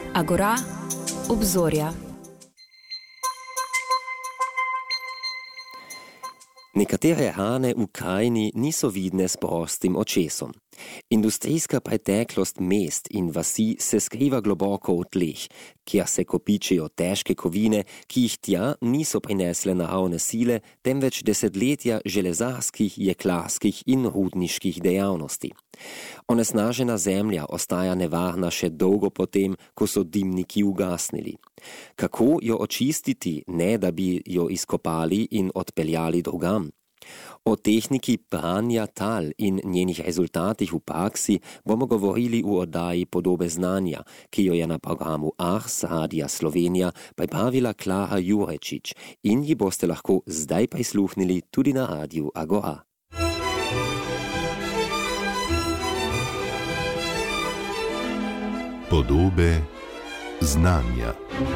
Agora, obzorja. Nekatere rane v krajini niso vidne s prostim očesom. Industrijska preteklost mest in vasi se skriva globoko v tleh, kjer se kopičijo težke kovine, ki jih tja niso prinesle naravne sile, temveč desetletja železarskih, jeklarskih in rudniških dejavnosti. Onesnažena zemlja ostaja nevarna še dolgo potem, ko so dimniki ugasnili. Kako jo očistiti, ne da bi jo izkopali in odpeljali drugam? O tehniki pranja tal in njenih rezultatih v praksi bomo govorili v oddaji Podobe znanja, ki jo je na programu Ars Radia Slovenija pripravila Klara Jurečič in ji boste lahko zdaj prisluhnili tudi na Radiu Agora. Podobe znanja.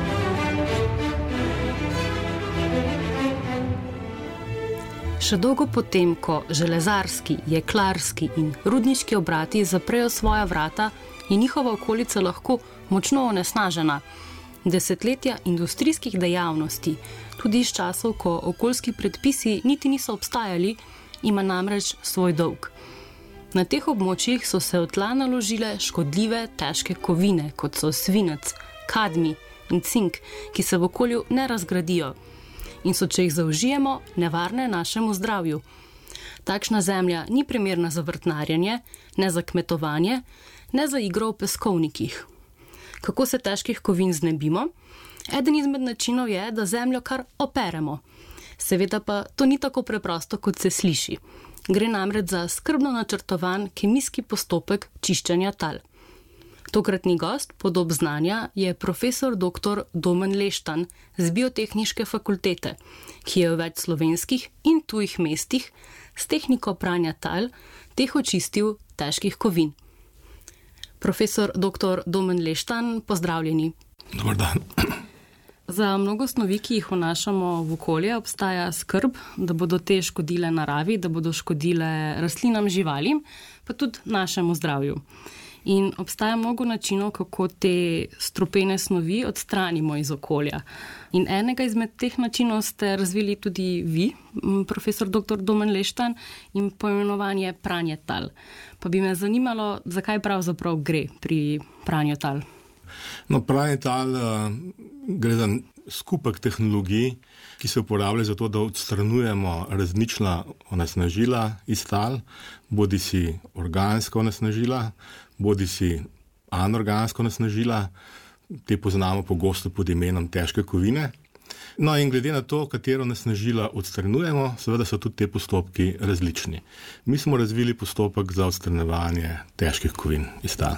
Še dolgo potem, ko železarski, jeklarski in rudniški obrati zaprejo svoja vrata, je njihova okolica lahko močno onesnažena. Desetletja industrijskih dejavnosti, tudi iz časov, ko okoljski predpisi niti niso obstajali, ima namreč svoj dolg. Na teh območjih so se v tla naložile škodljive, težke kovine, kot so svinec, kadmij in cink, ki se v okolju ne razgradijo in so, če jih zaužijemo, nevarne našemu zdravju. Takšna zemlja ni primerna za vrtnarjenje, ne za kmetovanje, ne za igro v peskovnikih. Kako se težkih kovin znebimo? Eden izmed načinov je, da zemljo kar operemo. Seveda pa to ni tako preprosto, kot se sliši. Gre namreč za skrbno načrtovan kemijski postopek čiščenja tal. Tokratni gost Podob znanja je profesor dr. Domen Leštan z Biotehniške fakultete, ki je v več slovenskih in tujih mestih s tehniko pranja tal teh očistil težkih kovin. Profesor dr. Domen Leštan, pozdravljeni. Dobar dan. Za mnogo snovi, ki jih vnašamo v okolje, obstaja skrb, da bodo te škodile naravi, da bodo škodile rastlinam, živalim, pa tudi našemu zdravju. In obstaja mnogo načinov, kako te strupene snovi odstranimo iz okolja. In enega izmed teh načinov ste razvili tudi vi, profesor dr. Domen Leštan, in poimenovanje pranje tal. Pa bi me zanimalo, zakaj pravzaprav gre pri pranju tal? No, pranje tal gre za skupek tehnologij, ki se uporablja za to, da odstranjujemo različna onesnažila iz tal, bodisi organska onesnažila, bodisi anorganska onesnažila, te poznamo pogosto pod imenom težke kovine. No in glede na to, katero onesnažila odstranjujemo, seveda so tudi te postopki različni. Mi smo razvili postopek za odstranjevanje težkih kovin iz tal.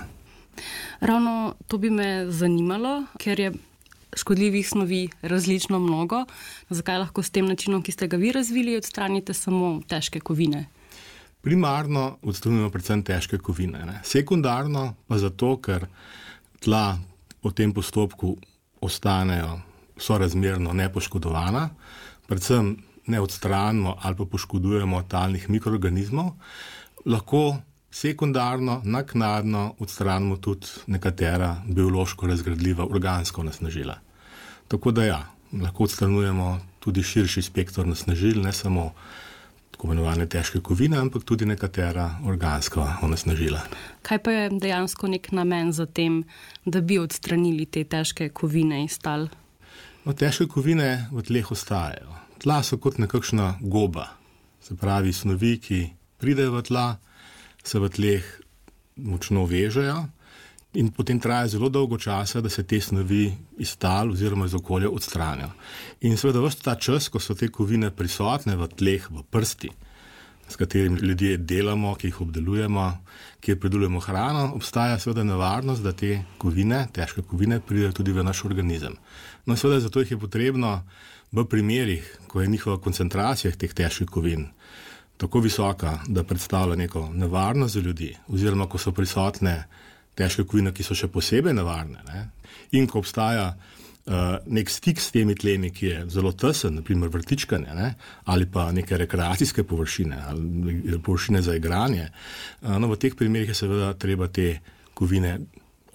Ravno to bi me zanimalo, ker je škodljivih snovi različno mnogo. Zakaj lahko s tem načinom, ki ste ga vi razvili, odstranite samo težke kovine? Primarno odstranjujemo predvsem težke kovine. Sekundarno pa zato, ker tla po tem postopku ostanejo sorazmerno nepoškodovana, predvsem ne odstranimo ali pa poškodujemo talnih mikroorganizmov, lahko sekundarno, naknadno odstranimo tudi nekatera biološko razgradljiva organska onesnažila. Tako da ja, lahko odstranjujemo tudi širši spektr onesnažil, ne samo tako imenovane težke kovine, ampak tudi nekatera organska onesnažila. Kaj pa je dejansko nek namen za tem, da bi odstranili te težke kovine iz tal? No, težke kovine v tleh ostajajo. Tla so kot nekakšna goba, se pravi snovi, ki pridejo v tla, se v tleh močno vežejo in potem traja zelo dolgo časa, da se te snovi iz tal oziroma iz okolja odstranijo. In seveda ves ta čas, ko so te kovine prisotne v tleh, v prsti, s katerimi ljudje delamo, ki jih obdelujemo, ki pridelujemo hrano, obstaja seveda nevarnost, da te kovine, težke kovine, pridejo tudi v naš organizem. No, seveda zato jih je potrebno v primerih, ko je njihova koncentracija teh težkih kovin tako visoka, da predstavlja neko nevarnost za ljudi, oziroma ko so prisotne težke kovine, ki so še posebej nevarne, in ko obstaja nek stik s temi tlemi, ki je zelo tesen, naprimer vrtičkanje, ali pa neke rekreacijske površine, ali površine za igranje, no, v teh primerih je seveda treba te kovine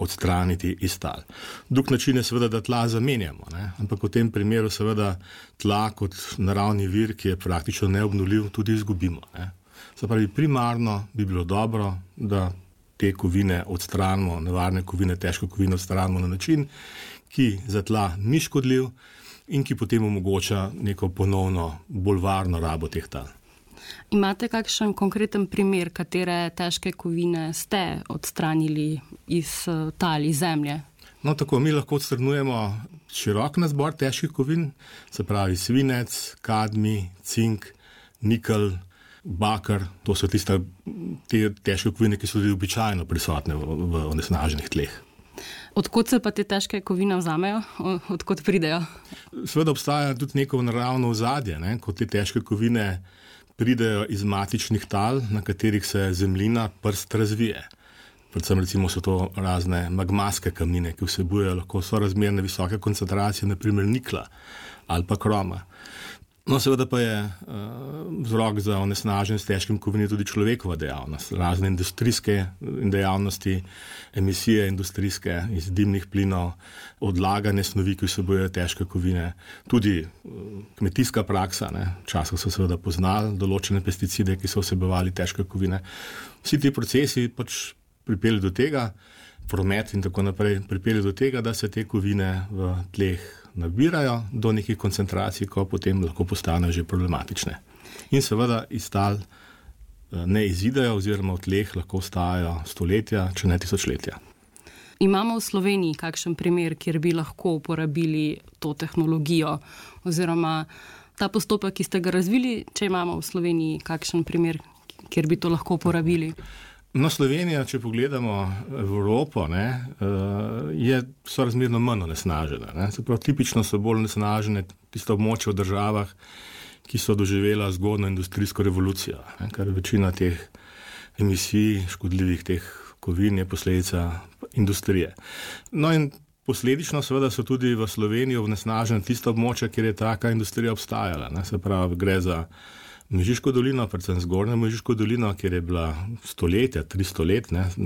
odstraniti iz tal. Drug način je seveda, da tla zamenjamo, ne? Ampak v tem primeru seveda tla kot naravni vir, ki je praktično neobnovljiv, tudi izgubimo. Ne? Se pravi, primarno bi bilo dobro, da te kovine odstranimo, nevarne kovine, težke kovine odstranimo na način, ki za tla ni škodljiv in ki potem omogoča neko ponovno bolj varno rabo teh tal. Imate kakšen konkreten primer, katere težke kovine ste odstranili iz tal, iz zemlje? No, tako mi lahko odstranujemo širok nazbor težkih kovin, se pravi svinec, kadmij, cink, nikel, bakar, to so te težke kovine, ki so tudi običajno prisotne v onesnaženih tleh. Odkot se pa te težke kovine vzamejo? Odkot pridejo? Seveda obstaja tudi neko naravno ozadje, ko te težke kovine pridejo iz matičnih tal, na katerih se zemljina, prst razvije. Predvsem recimo so to razne magmaske kamnine, ki vsebujejo lahko sorazmerne visoke koncentracije, naprimer nikla ali pa kroma. No, seveda pa je vzrok za onesnaženje s težkim kovini tudi človekova dejavnost, razne industrijske dejavnosti, emisije industrijske iz dimnih plinov, odlaganje snovi, ki vsebujejo težke kovine, tudi kmetijska praksa, včasih so seveda poznali določene pesticide, ki so vsebovali težke kovine. Vsi ti procesi pač pripeljejo do tega, promet in tako naprej, pripeljejo do tega, da se te kovine v tleh nabirajo do nekih koncentracij, ko potem lahko postanejo že problematične. In seveda iz tal ne izidejo oziroma v tleh lahko ostajajo stoletja, če ne tisočletja. Imamo v Sloveniji kakšen primer, kjer bi lahko uporabili to tehnologijo oziroma ta postopek, ki ste ga razvili, če imamo v Sloveniji kakšen primer, kjer bi to lahko uporabili? No, Slovenija, če pogledamo Evropo, je sorazmerno manj onesnažena. Se pravi, tipično so bolj onesnažene tiste območja v državah, ki so doživela zgodnjo industrijsko revolucijo, ker večina teh emisij škodljivih teh kovin je posledica industrije. No in posledično seveda so tudi v Sloveniji onesnažena tista območja, kjer je taka industrija obstajala. Se pravi, gre za Mežiško dolino, predvsem zgornjo Mežiško dolino, kjer je bila stoletja, 300 let,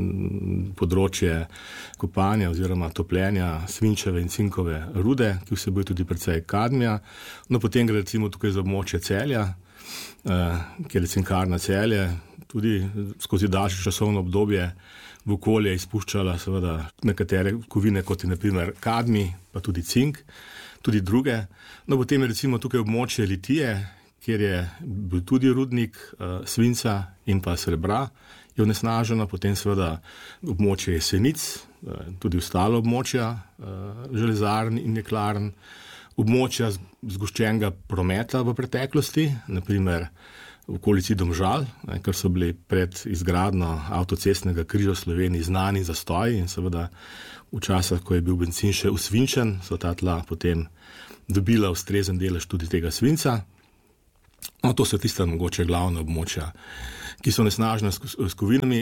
področje kopanja oziroma topljenja svinčeve in cinkove rude, ki vsebuje tudi precej kadmija. No, potem gre recimo tukaj za območje Celja, kjer je cinkarna Celje, tudi skozi daljše časovno obdobje v okolje izpuščala seveda nekatere kovine, kot je na primer kadmij, pa tudi cink, tudi druge. No, potem je recimo tukaj območje Litije, kjer je bil tudi rudnik svinca in pa srebra, je onesnaženo, potem seveda območje Jesenic, tudi ostalo območja železarn in jeklarn, območja zgoščenega prometa v preteklosti, naprimer v okolici Domžal, ker so bili pred izgradnjo avtocestnega križa v Sloveniji znani zastoji in seveda v časih, ko je bil bencin še usvinčen, so ta tla potem dobila ustrezen delež tudi tega svinca. No, to so tista mogoče glavna območja, ki so onesnažena s kovinami.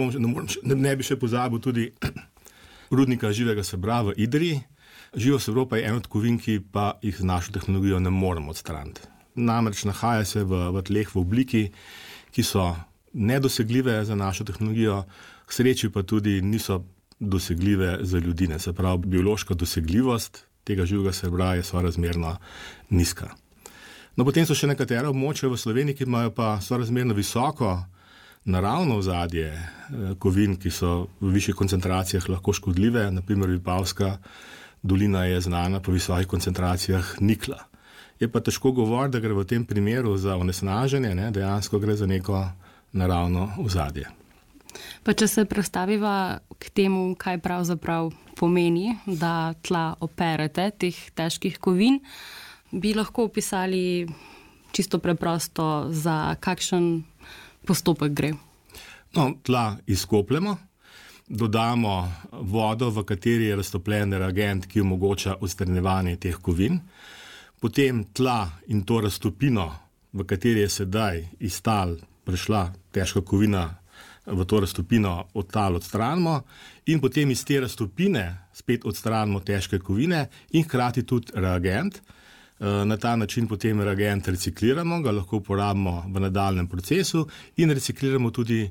Ne bi še pozabil tudi rudnika živega srebra v Idriji. Živo srebro pa je ena od kovin, ki pa jih z našo tehnologijo ne moremo odstraniti. Namreč nahaja se v tleh v obliki, ki so nedosegljive za našo tehnologijo, k sreči pa tudi niso dosegljive za ljudi. Se pravi, biološka dosegljivost tega živega srebra je sorazmerno nizka. No, potem so še nekatera območja v Sloveniji, ki imajo pa sorazmerno visoko naravno ozadje kovin, ki so v višjih koncentracijah lahko škodljive. Naprimer, Vipavska dolina je znana po visokih koncentracijah nikla. Je pa težko govoriti, da gre v tem primeru za onesnaženje, dejansko gre za neko naravno ozadje. Pa če se predstaviva k temu, kaj pravzaprav pomeni, da tla operete teh težkih kovin, bi lahko opisali čisto preprosto, za kakšen postopek gre? No, tla izkopljemo, dodamo vodo, v kateri je raztopljen reagent, ki omogoča odstranjevanje teh kovin, potem tla in to raztopino, v kateri je sedaj iz tal prišla težka kovina, v to raztopino od tal odstranimo in potem iz te raztopine spet odstranimo težke kovine in hkrati tudi reagent. Na ta način potem reagent recikliramo, ga lahko uporabimo v nadaljnem procesu in recikliramo tudi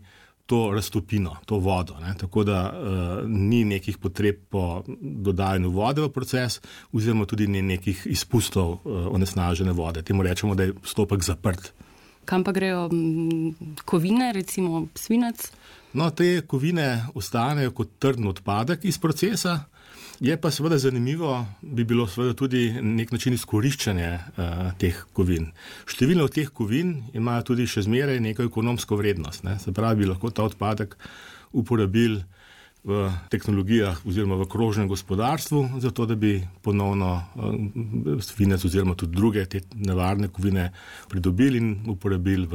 to raztopino, to vodo. Ne? Tako da ni nekih potreb po dodajanju vode v proces, oziroma tudi ni nekih izpustov onesnažene vode. Temu rečemo, da je postopek zaprt. Kam pa grejo kovine, recimo svinec? No, te kovine ostanejo kot trden odpadek iz procesa. Je pa seveda zanimivo, bi bilo seveda tudi nek način izkoriščanja teh kovin. Številne od teh kovin imajo tudi še zmeraj neko ekonomsko vrednost. Ne? Se pravi, bi lahko ta odpadek uporabili v tehnologijah oziroma v krožnem gospodarstvu, zato da bi ponovno svinec oziroma tudi druge te nevarne kovine pridobili in uporabili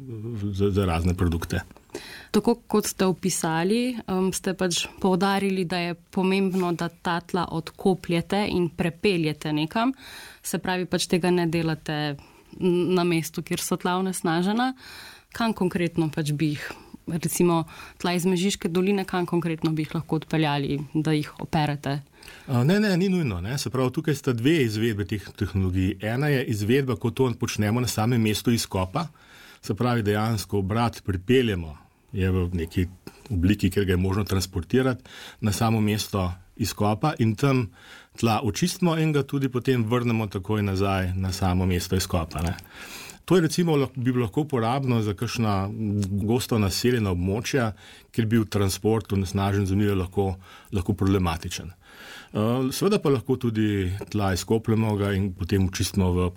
za razne produkte. Tako kot ste opisali, ste pač poudarili, da je pomembno, da ta tla odkopljete in prepeljete nekam, se pravi pač tega ne delate na mestu, kjer so tla onesnažena. Kam konkretno pač bi jih, recimo tla iz Mežiške doline, kam konkretno bi jih lahko odpeljali, da jih operete? Ne, ni nujno. Ne. Se pravi, tukaj sta dve izvedbe teh tehnologij. Ena je izvedba, ko to počnemo na samem mestu izkopa, se pravi, dejansko obrat pripeljemo, je v neki obliki, kjer ga je možno transportirati na samo mesto izkopa in tam tla očistimo in ga tudi potem vrnemo takoj nazaj na samo mesto izkopa. Ne. To je recimo bi bilo lahko uporabno za kakšna gosto naseljena območja, kjer bi transport onesnažen zemlje lahko problematičen. Seveda pa lahko tudi tla izkopljemo ga in potem očistimo v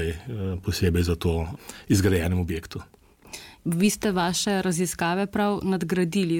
posebej za to izgrajenem objektu. Vi ste vaše raziskave prav nadgradili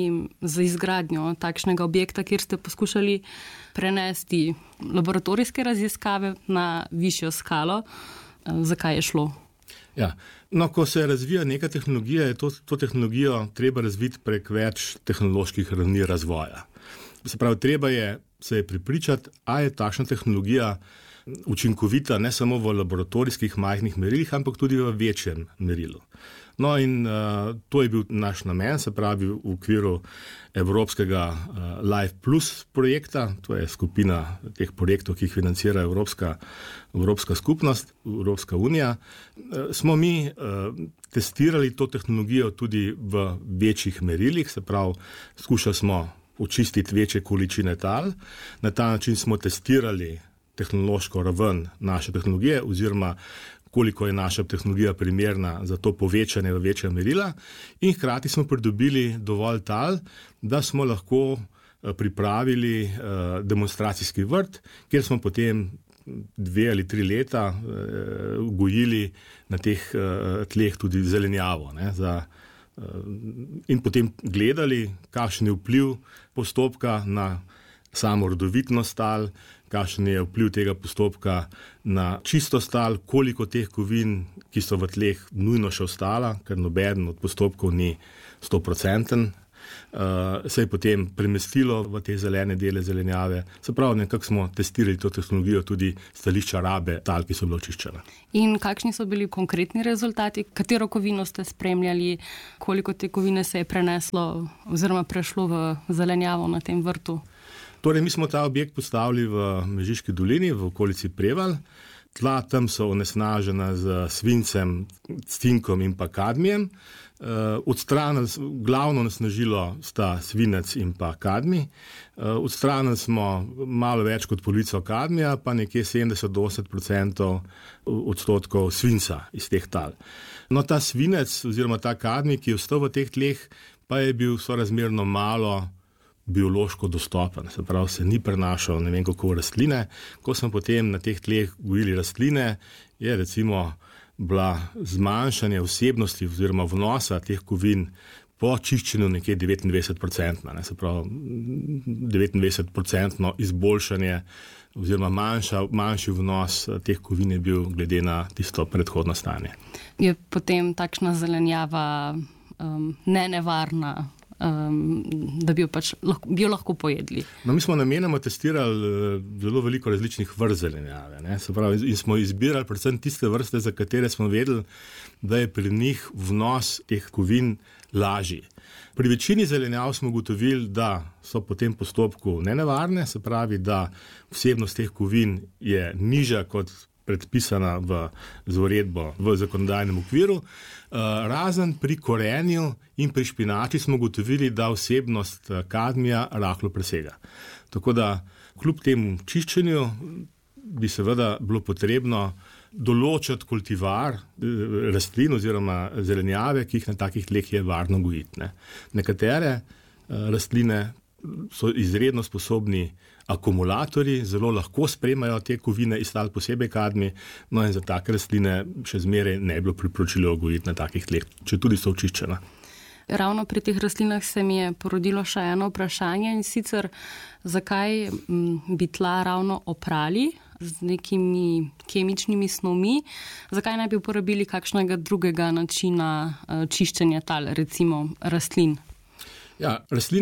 z izgradnjo takšnega objekta, kjer ste poskušali prenesti laboratorijske raziskave na višjo skalo. Zakaj je šlo? Ja. No, ko se razvija neka tehnologija, je to tehnologijo treba razviti prek več tehnoloških ravni razvoja. Se pravi, treba je se pripričati, a je takšna tehnologija učinkovita ne samo v laboratorijskih majhnih merilih, ampak tudi v večjem merilu. No in to je bil naš namen, se pravi v okviru evropskega Life Plus projekta, to je skupina teh projektov, ki jih financira Evropska skupnost, Evropska unija. Smo mi testirali to tehnologijo tudi v večjih merilih, se pravi, skušali smo očistiti večje količine tal. Na ta način smo testirali tehnološko raven naše tehnologije oziroma koliko je naša tehnologija primerna za to povečanje v večja merila in hkrati smo pridobili dovolj tal, da smo lahko pripravili demonstracijski vrt, kjer smo potem 2 ali 3 leta gojili na teh tleh tudi zelenjavo, ne, in potem gledali, kakšen je vpliv postopka na samo rodovitnost tal, kakšen je vpliv tega postopka na čistost tal, koliko teh kovin, ki so v tleh, nujno še ostala, ker nobeden od postopkov ni 100%, se je potem premestilo v te zelene dele zelenjave. Se pravi, nekako smo testirali to tehnologijo tudi stališča rabe tal, ki so bile očiščene. In kakšni so bili konkretni rezultati? Katero kovino ste spremljali? Koliko te kovine se je preneslo oziroma prešlo v zelenjavo na tem vrtu? Torej, mi smo ta objekt postavili v Mežiški dolini, v okolici Prevalj. Tla tam so onesnažena z svincem, cinkom in pa kadmijem. Glavno onesnažilo sta svinec in pa kadmij. Odstranili smo malo več kot polovico kadmija, pa nekje 70-80% odstotkov svinca iz teh tal. No, ta svinec oziroma ta kadmij, ki je ostal v teh tleh, pa je bil sorazmerno malo biološko dostopen, se pravi, se ni prenašal ne vem kako v rastline. Ko smo potem na teh tleh gojili rastline, je recimo bila zmanjšanje vsebnosti oziroma vnosa teh kovin po čiščenju nekje 29%, se pravi 29% izboljšanje oziroma manjši vnos teh kovin je bil glede na tisto predhodno stanje. Je potem takšna zelenjava nenevarna, da bi jo lahko pojedli? No, mi smo namenoma testirali zelo veliko različnih vrst zelenjave, ne? Se pravi, in smo izbirali predvsem tiste vrste, za katere smo vedeli, da je pri njih vnos teh kovin lažji. Pri večini zelenjav smo ugotovili, da so po tem postopku nenevarne, se pravi, da vsebnost teh kovin je nižja kot predpisana z uredbo v zakonodajnem okviru. Razen pri korenju in pri špinači smo ugotovili, da vsebnost kadmija rahlo presega. Tako da kljub temu čiščenju bi seveda bilo potrebno določati kultivar rastlin oziroma zelenjave, ki jih na takih tleh je varno gojiti. Nekatere rastline so izredno sposobni akumulatorji, zelo lahko sprejemajo te kovine iz tal, posebej kadmi, no in za take rastline še zmeraj ne bi bilo priporočilo gojiti na takih tleh, če tudi so očiščena. Ravno pri teh rastlinah se mi je porodilo še eno vprašanje, in sicer zakaj bi tla ravno oprali z nekimi kemičnimi snovmi, zakaj ne bi uporabili kakšnega drugega načina čiščenja tal, recimo rastlin? Ja,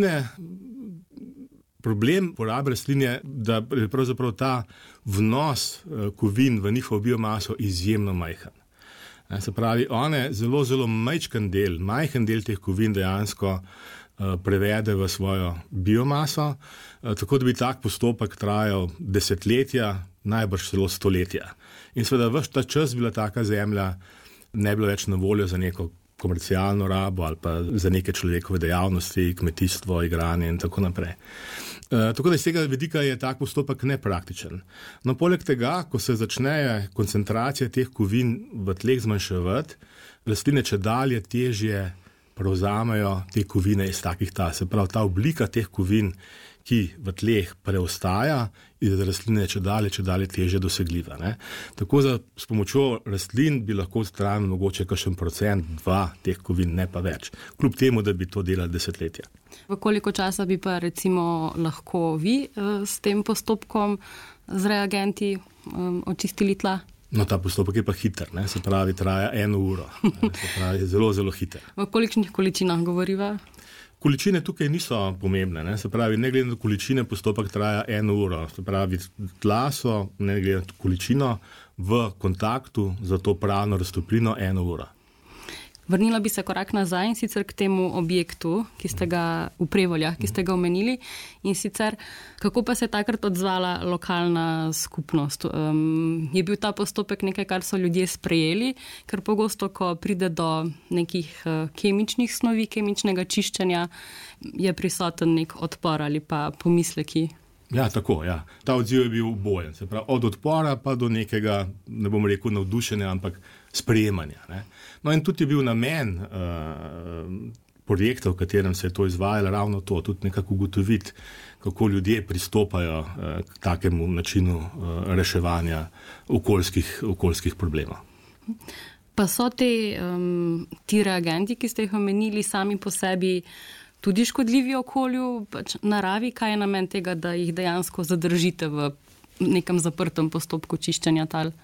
problem porabe rastlin je, da je pravzaprav ta vnos kovin v njihovo biomaso izjemno majhen. Se pravi, one zelo majhen del teh kovin dejansko prevede v svojo biomaso, tako da bi tak postopek trajal desetletja, najbrž celo stoletja. In seveda ves ta čas bila taka zemlja ne bila več na voljo za neko komercialno rabo ali pa za neke človekove dejavnosti, kmetijstvo, igranje in tako naprej. Tako da iz tega vidika je tak postopek nepraktičen. No, poleg tega, ko se začne koncentracija teh kovin v tleh zmanjševati, rastline čedalje težje prevzamejo te kovine iz takih tal. Se pravi, ta oblika teh kovin, ki v tleh preostaja, iz rastline čedalje težje dosegljiva. Tako da s pomočjo rastlin bi lahko odstranili mogoče kakšen procent, 2 teh kovin, ne pa več. Kljub temu, da bi to delali desetletja. V koliko časa bi pa recimo lahko vi s tem postopkom z reagenti očistili tla? No, ta postopek je pa hiter, se pravi, traja 1 uro. Se pravi, zelo hiter. V kolikšnih količinah govoriva? Količine tukaj niso pomembne, se pravi, ne glede na količine, postopek traja 1 uro. Se pravi, tla so, ne glede na količino, v kontaktu za to pravno raztoplino 1 uro. Vrnila bi se korak nazaj, in sicer k temu objektu, ki ste ga v Prevoljah, ki ste ga omenili, in sicer kako pa se je takrat odzvala lokalna skupnost? Je bil ta postopek nekaj, kar so ljudje sprejeli, ker pogosto, ko pride do nekih kemičnih snovi, kemičnega čiščenja, je prisoten nek odpor ali pa pomisleki? Ja, tako, ja. Ta odziv je bil obojen. Se pravi, od odpora pa do nekega, ne bom rekel navdušenja, ampak sprejemanja. No in tudi je bil namen projekta, v katerem se je to izvajalo, ravno to, tudi nekako ugotoviti, kako ljudje pristopajo k takemu načinu reševanja okoljskih problemov. Pa so ti reagenti, ki ste jih omenili, sami po sebi tudi škodljivi okolju, pač naravi? Kaj je namen tega, da jih dejansko zadržite v nekem zaprtem postopku čiščenja tal?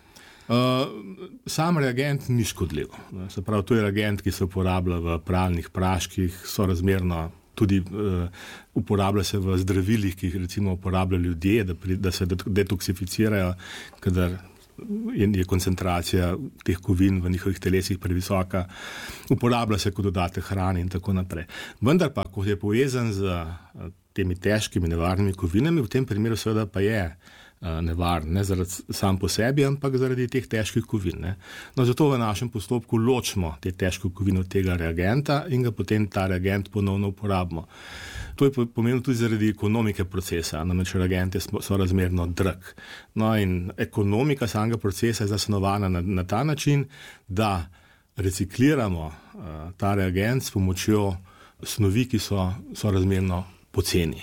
Sam reagent ni škodljiv. Se pravi, to je reagent, ki se uporablja v pralnih praških, sorazmerno tudi uporablja se v zdravilih, ki jih recimo uporabljajo ljudje, da se detoksificirajo, kadar je koncentracija teh kovin v njihovih telesih previsoka, uporablja se kot dodatek hrane in tako naprej. Vendar pa, ko je povezan z temi težkimi nevarnimi kovinami, v tem primeru seveda pa je nevaren, ne zaradi sam po sebi, ampak zaradi teh težkih kovin. No, zato v našem postopku ločimo te težke kovine od tega reagenta in ga potem ta reagent ponovno uporabimo. To je pomenilo tudi zaradi ekonomike procesa, namreč reagent je sorazmerno drag. No in ekonomika samega procesa je zasnovana na ta način, da recikliramo ta reagent s pomočjo snovi, ki so sorazmerno poceni.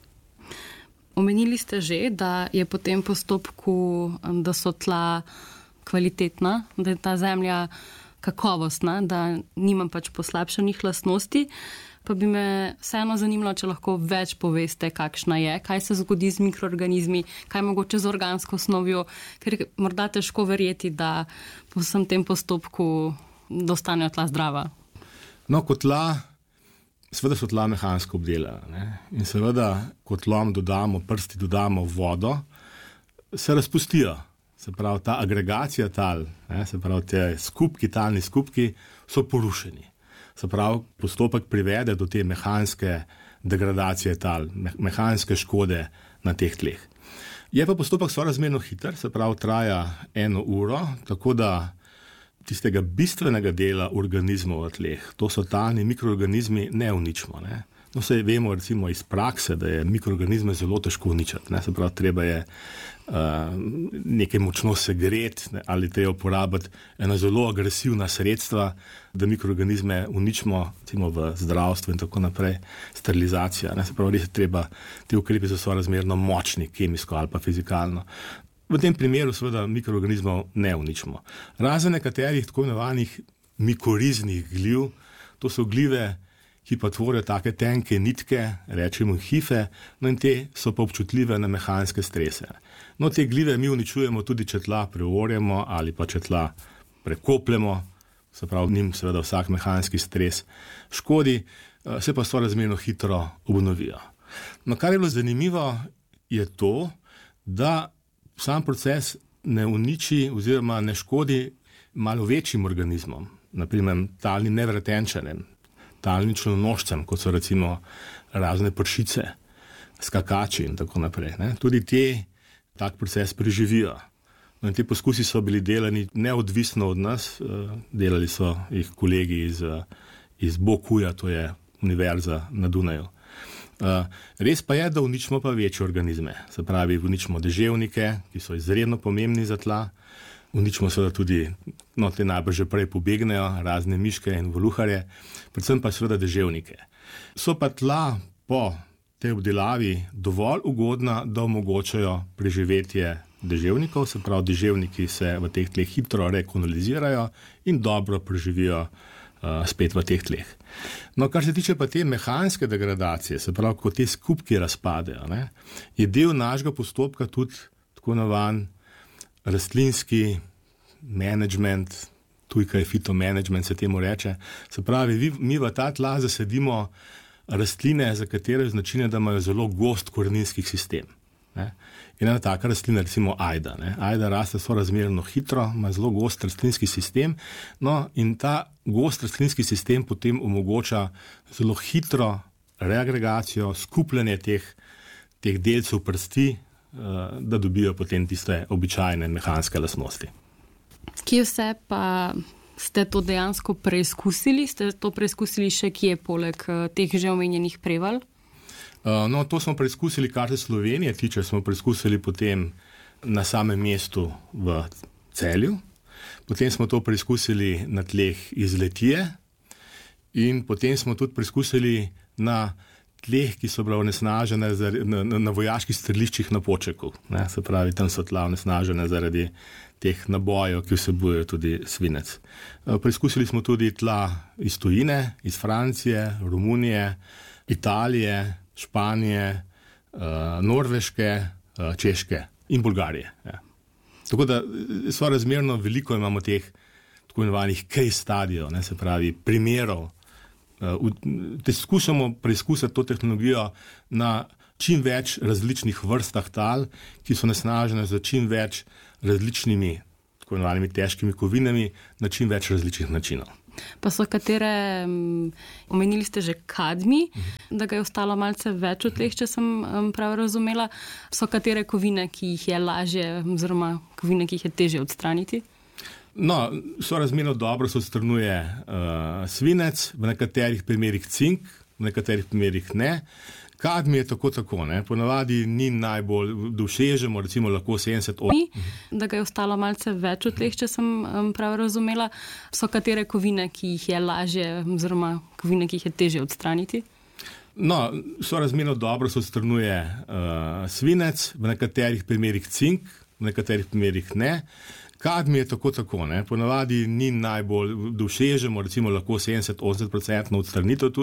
Omenili ste že, da je po tem postopku, da so tla kvalitetna, da je ta zemlja kakovostna, da nima pač poslabšanih lastnosti. Pa bi me vseeno zanimalo, če lahko več poveste, kakšna je, kaj se zgodi z mikroorganizmi, kaj mogoče z organsko snovjo, ker je morda težko verjeti, da po vsem tem postopku dostanejo tla zdrava. No, kot tla, seveda so tla mehansko obdelana. In seveda, ko tlom dodamo prsti, dodamo vodo, se razpustijo. Se pravi, ta agregacija tal, se pravi, te talni skupki so porušeni. Se pravi, postopek privede do te mehanske degradacije tal, mehanske škode na teh tleh. Je pa postopek sorazmerno hiter, se pravi, traja 1 uro, tako da tistega bistvenega dela organizmov v tleh, to so talni mikroorganizmi, ne uničimo. Ne? No, saj vemo recimo iz prakse, da je mikroorganizme zelo težko uničiti. Ne? Se pravi, treba je nekaj močno segreti ali treba uporabiti ena zelo agresivna sredstva, da mikroorganizme uničimo, recimo v zdravstvu in tako naprej, sterilizacija. Ne? Se pravi, res je treba, te ukrepi so sorazmerno močni, kemijsko ali pa fizikalno. V tem primeru seveda mikroorganizmov ne uničimo. Razen nekaterih tako imenovanih mikoriznih gliv, to so glive, ki pa tvorijo take tenke nitke, rečemo hife, no in te so pa občutljive na mehanske strese. No, te glive mi uničujemo tudi, če tla preorjemo ali pa če tla prekopljemo, se pravi, njim seveda vsak mehanski stres škodi, se pa sorazmerno hitro obnovijo. No, kar je bilo zanimivo, je to, da sam proces ne uniči oziroma ne škodi malo večjim organizmom, naprimer talnim nevratenčanem, talnim členonožcem, kot so recimo razne pršice, skakači in tako naprej. Ne? Tudi tak proces preživijo. No, in te poskusi so bili delani neodvisno od nas, delali so jih kolegi iz Bokuja, to je univerza na Dunaju. Res pa je, da uničimo pa večje organizme. Se pravi, uničimo deževnike, ki so izredno pomembni za tla, uničimo seveda tudi, no, te najbrž že prej pobegnejo, razne miške in voluharje, predvsem pa seveda deževnike. So pa tla po tej obdelavi dovolj ugodna, da omogočajo preživetje deževnikov, se pravi, deževniki se v teh tleh hitro rekolonizirajo in dobro preživijo spet v teh tleh. No, kar se tiče pa te mehanske degradacije, se pravi, ko te skupki razpadejo, ne, je del našega postopka tudi tako imenovan rastlinski management, tujka je fitomanagement, se temu reče. Se pravi, mi v ta tla zasedimo rastline, za katere je značilno, da imajo zelo gost koreninski sistem. Ne. In ena taka rastlina, recimo ajda. Ne. Ajda raste sorazmerno hitro, ima zelo gost rastlinski sistem, no, in ta gost rastlinski sistem potem omogoča zelo hitro reagregacijo, skupljanje teh delcev prsti, da dobijo potem tiste običajne mehanske lastnosti. Kje vse pa ste to dejansko preizkusili? Ste to preizkusili še kje poleg teh že omenjenih preval? No, to smo preizkusili, kar se Slovenije tiče, smo preizkusili potem na samem mestu v Celju, potem smo to preizkusili na tleh iz Letije in potem smo tudi preizkusili na tleh, ki so bile onesnažene na vojaških streliščih na Počeku. Ne, se pravi, tam so tla onesnažene zaradi teh nabojev, ki vsebujejo tudi svinec. Preizkusili smo tudi tla iz tujine, iz Francije, Romunije, Italije, Španije, Norveške, Češke in Bolgarije. Ja. Tako da sorazmerno veliko imamo teh tako imenovanih case studijev, ne, se pravi, primerov. Skušamo preizkusiti to tehnologijo na čim več različnih vrstah tal, ki so onesnažene z čim več različnimi tako imenovanimi težkimi kovinami na čim več različnih načinov. Pa so katere, omenili ste že kadmi, da ga je ostalo malce več od teh, če sem prav razumela, so katere kovine, ki jih je lažje, oziroma kovine, ki jih je težje odstraniti? No, sorazmerno dobro se odstranjuje svinec, v nekaterih primerih cink, v nekaterih primerih ne. Kadmi je tako, ne. Ponavadi ni najbolj dosežemo, recimo lahko 70%. Da ga je ostalo malce več od teh, če sem prav razumela, so katere kovine, ki jih je lažje, oziroma kovine, ki jih je težje odstraniti? No, sorazmerno dobro se odstranjuje svinec, v nekaterih primerih cink, v nekaterih primerih ne. Kadmi je tako, ne. Ponavadi ni najbolj dosežemo, recimo lahko 70-80% odstranitev tudi.